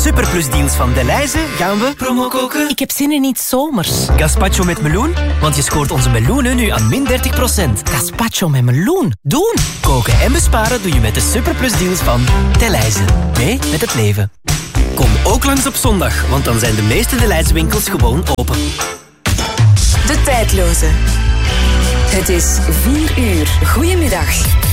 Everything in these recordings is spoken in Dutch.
Superplus deals van Delhaize gaan we promo koken. Ik heb zin in iets zomers. Gazpacho met meloen, want je scoort onze meloenen nu aan min 30%. Gazpacho met meloen. Doen! Koken en besparen doe je met de Superplus deals van Delhaize. Mee met het leven. Kom ook langs op zondag, want dan zijn de meeste Delhaize winkels gewoon open. De Tijdloze. Het is 4 uur. Goedemiddag.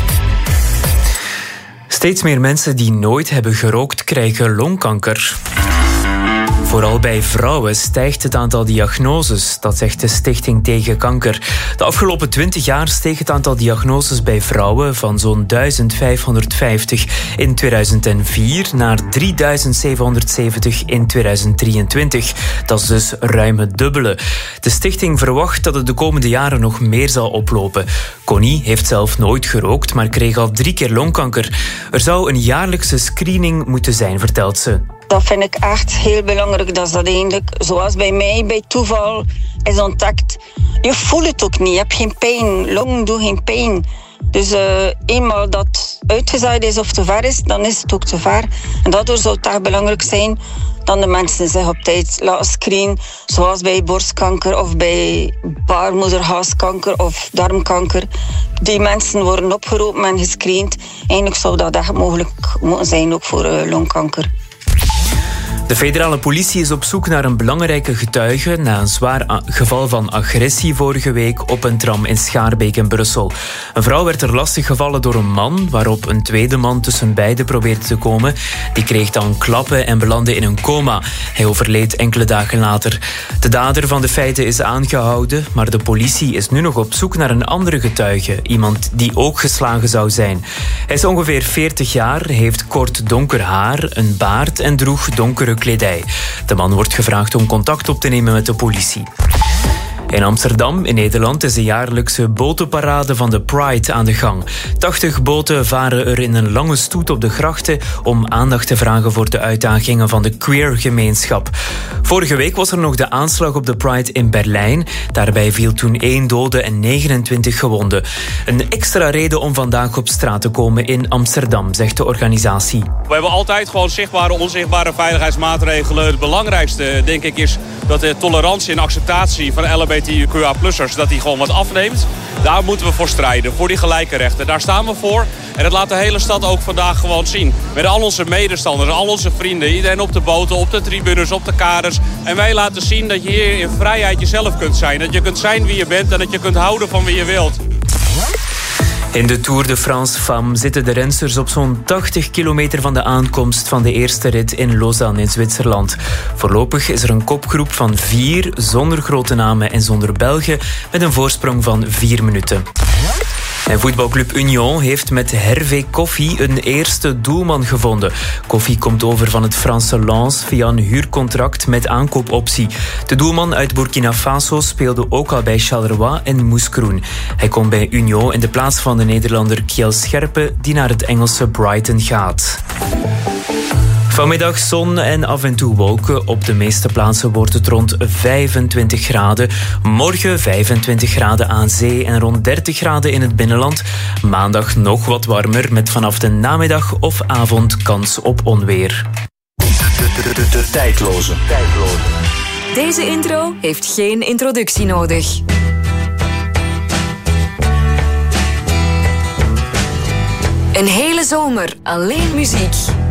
Steeds meer mensen die nooit hebben gerookt krijgen longkanker. Vooral bij vrouwen stijgt het aantal diagnoses, dat zegt de Stichting Tegen Kanker. De afgelopen 20 jaar steeg het aantal diagnoses bij vrouwen van zo'n 1550 in 2004 naar 3770 in 2023. Dat is dus ruim het dubbele. De stichting verwacht dat het de komende jaren nog meer zal oplopen. Connie heeft zelf nooit gerookt, maar kreeg al 3 keer longkanker. Er zou een jaarlijkse screening moeten zijn, vertelt ze. Dat vind ik echt heel belangrijk. Dat is dat eigenlijk, zoals bij mij, bij toeval is ontdekt. Je voelt het ook niet. Je hebt geen pijn. Longen doen geen pijn. Dus eenmaal dat uitgezaaid is of te ver is, dan is het ook te ver. En daardoor zou het echt belangrijk zijn dat de mensen zich op tijd laten screenen. Zoals bij borstkanker of bij baarmoederhalskanker of darmkanker. Die mensen worden opgeroepen en gescreend. Eigenlijk zou dat echt mogelijk moeten zijn, ook voor longkanker. De federale politie is op zoek naar een belangrijke getuige na een zwaar geval van agressie vorige week op een tram in Schaarbeek in Brussel. Een vrouw werd er lastiggevallen door een man, waarop een tweede man tussen beiden probeerde te komen. Die kreeg dan klappen en belandde in een coma. Hij overleed enkele dagen later. De dader van de feiten is aangehouden, maar de politie is nu nog op zoek naar een andere getuige. Iemand die ook geslagen zou zijn. Hij is ongeveer 40 jaar, heeft kort donker haar, een baard en droeg donkere kledij. De man wordt gevraagd om contact op te nemen met de politie. In Amsterdam, in Nederland, is de jaarlijkse botenparade van de Pride aan de gang. 80 boten varen er in een lange stoet op de grachten om aandacht te vragen voor de uitdagingen van de queer-gemeenschap. Vorige week was er nog de aanslag op de Pride in Berlijn. Daarbij viel toen 1 dode en 29 gewonden. Een extra reden om vandaag op straat te komen in Amsterdam, zegt de organisatie. We hebben altijd gewoon zichtbare, onzichtbare veiligheidsmaatregelen. Het belangrijkste, denk ik, is dat de tolerantie en acceptatie van LHBTQA+'ers, dat die gewoon wat afneemt. Daar moeten we voor strijden, voor die gelijke rechten. Daar staan we voor. En dat laat de hele stad ook vandaag gewoon zien. Met al onze medestanders, al onze vrienden, iedereen op de boten, op de tribunes, op de kaders. En wij laten zien dat je hier in vrijheid jezelf kunt zijn. Dat je kunt zijn wie je bent en dat je kunt houden van wie je wilt. In de Tour de France Femmes zitten de rensters op zo'n 80 kilometer van de aankomst van de eerste rit in Lausanne in Zwitserland. Voorlopig is er een kopgroep van 4 zonder grote namen en zonder Belgen met een voorsprong van 4 minuten. En voetbalclub Union heeft met Hervé Koffie een eerste doelman gevonden. Koffie komt over van het Franse Lens via een huurcontract met aankoopoptie. De doelman uit Burkina Faso speelde ook al bij Charleroi en Moeskroen. Hij komt bij Union in de plaats van de Nederlander Kjell Scherpe, die naar het Engelse Brighton gaat. Vanmiddag zon en af en toe wolken. Op de meeste plaatsen wordt het rond 25 graden. Morgen 25 graden aan zee en rond 30 graden in het binnenland. Maandag nog wat warmer met vanaf de namiddag of avond kans op onweer. De Tijdloze. Deze intro heeft geen introductie nodig. Een hele zomer alleen muziek.